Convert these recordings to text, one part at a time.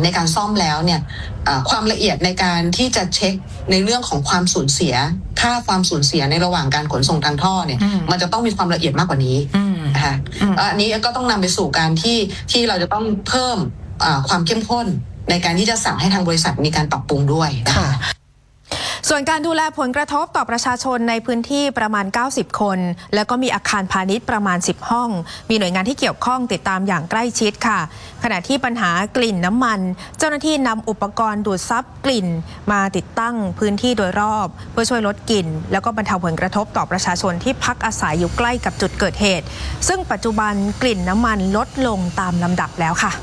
ในการซ่อมแล้วเนี่ยความละเอียดในการที่จะเช็คในเรื่องของความสูญเสียค่าความสูญเสียในระหว่างการขนส่งทางท่อเนี่ยมันจะต้องมีความละเอียดมากกว่านี้นะคะอันนี้ก็ต้องนำไปสู่การที่เราจะต้องเพิ่มความเข้มข้นในการที่จะสั่งให้ทางบริษัทมีการปรับปรุงด้วยนะคะส่วนการดูแลผลกระทบต่อประชาชนในพื้นที่ประมาณ90คนแล้วก็มีอาคารพาณิชย์ประมาณ10ห้องมีหน่วยงานที่เกี่ยวข้องติดตามอย่างใกล้ชิดค่ะขณะที่ปัญหากลิ่นน้ำมันเจ้าหน้าที่นำอุปกรณ์ดูดซับกลิ่นมาติดตั้งพื้นที่โดยรอบเพื่อช่วยลดกลิ่นแล้วก็บรรเทาผลกระทบต่อประชาชนที่พักอาศัยอยู่ใกล้กับจุดเกิดเหตุซึ่งปัจจุบันกลิ่นน้ำมันลดลงตามลำดับแล้วค่ะ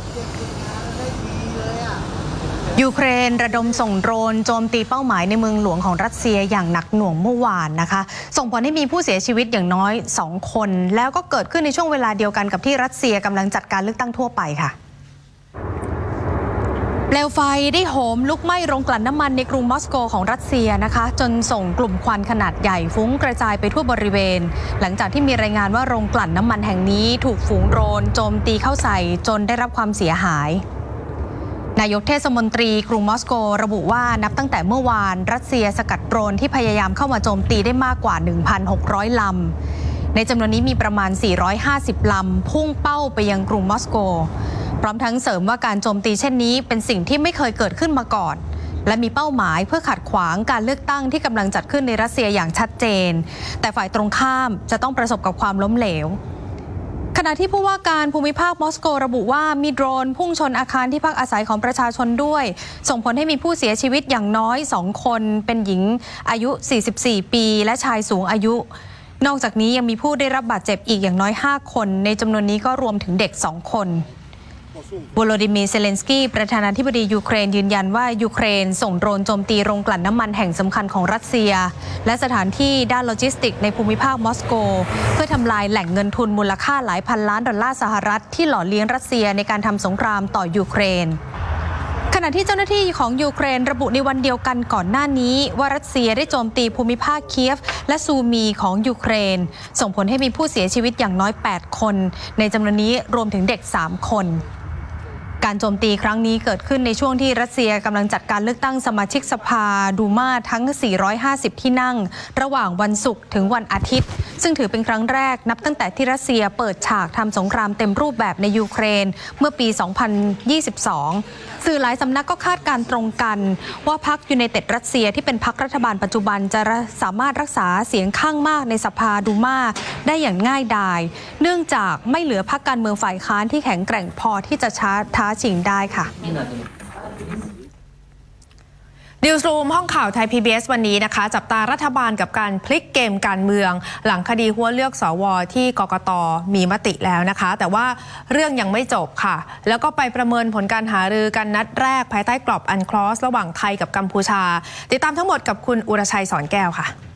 ยูเครนระดมส่งโดรนโจมตีเป้าหมายในเมืองหลวงของรัสเซียอย่างหนักหน่วงเมื่อวานนะคะส่งผลให้มีผู้เสียชีวิตอย่างน้อย2คนแล้วก็เกิดขึ้นในช่วงเวลาเดียวกันกับที่รัสเซียกำลังจัดการเลือกตั้งทั่วไปค่ะเปลวไฟได้โหมลุกไหม้โรงกลั่นน้ำมันในกรุงมอสโกของรัสเซียนะคะจนส่งกลุ่มควันขนาดใหญ่ฟุ้งกระจายไปทั่วบริเวณหลังจากที่มีรายงานว่าโรงกลั่นน้ำมันแห่งนี้ถูกฝูงโดรนโจมตีเข้าใส่จนได้รับความเสียหายนายกเทศมนตรีกรุงมอสโกระบุว่านับตั้งแต่เมื่อวานรัสเซียสกัดโดรนที่พยายามเข้ามาโจมตีได้มากกว่า 1,600 ลำในจำนวนนี้มีประมาณ450 ลำพุ่งเป้าไปยังกรุงมอสโกพร้อมทั้งเสริมว่าการโจมตีเช่นนี้เป็นสิ่งที่ไม่เคยเกิดขึ้นมาก่อนและมีเป้าหมายเพื่อขัดขวางการเลือกตั้งที่กำลังจัดขึ้นในรัสเซียอย่างชัดเจนแต่ฝ่ายตรงข้ามจะต้องประสบกับความล้มเหลวขณะที่ผู้ว่าการภูมิภาคมอสโกระบุว่ามีโดรนพุ่งชนอาคารที่พักอาศัยของประชาชนด้วยส่งผลให้มีผู้เสียชีวิตอย่างน้อย2คนเป็นหญิงอายุ44ปีและชายสูงอายุนอกจากนี้ยังมีผู้ได้รับบาดเจ็บอีกอย่างน้อย5คนในจำนวนนี้ก็รวมถึงเด็ก2คนโวโลดิมีร์ เซเลนสกี้ประธานาธิบดียูเครนยืนยันว่ายูเครนส่งโดรนโจมตีโรงกลั่นน้ำมันแห่งสำคัญของรัสเซียและสถานที่ด้านโลจิสติกในภูมิภาคมอสโกเพื่อทำลายแหล่งเงินทุนมูลค่าหลายพันล้านดอลลาร์สหรัฐที่หล่อเลี้ยงรัสเซียในการทำสงครามต่อยูเครนขณะที่เจ้าหน้าที่ของยูเครนระบุในวันเดียวกันก่อนหน้านี้ว่ารัสเซียได้โจมตีภูมิภาคเคียฟและซูมีของยูเครนส่งผลให้มีผู้เสียชีวิตอย่างน้อย8คนในจำนวนนี้รวมถึงเด็ก3คนการโจมตีครั้งนี้เกิดขึ้นในช่วงที่รัสเซียกำลังจัดการเลือกตั้งสมาชิกสภาดูมาทั้ง450ที่นั่งระหว่างวันศุกร์ถึงวันอาทิตย์ซึ่งถือเป็นครั้งแรกนับตั้งแต่ที่รัสเซียเปิดฉากทำสงครามเต็มรูปแบบในยูเครนเมื่อปี 2022 สื่อหลายสำนักก็คาดการตรงกันว่าพรรคยูไนเต็ดรัสเซียที่เป็นพรรครัฐบาลปัจจุบันจะสามารถรักษาเสียงข้างมากในสภาดูมาได้อย่างง่ายดายเนื่องจากไม่เหลือพรรคการเมืองฝ่ายค้านที่แข็งแกร่งพอที่จะท้าชิงได้ค่ะนิวส์รูมห้องข่าวไทย PBS วันนี้นะคะจับตารัฐบาลกับการพลิกเกมการเมืองหลังคดีหัวเลือกสวที่กกต.มีมติแล้วนะคะแต่ว่าเรื่องยังไม่จบค่ะแล้วก็ไปประเมินผลการหารือกันนัดแรกภายใต้กรอบอันคลอสระหว่างไทยกับกัมพูชาติดตามทั้งหมดกับคุณอุรชัยสอนแก้วค่ะ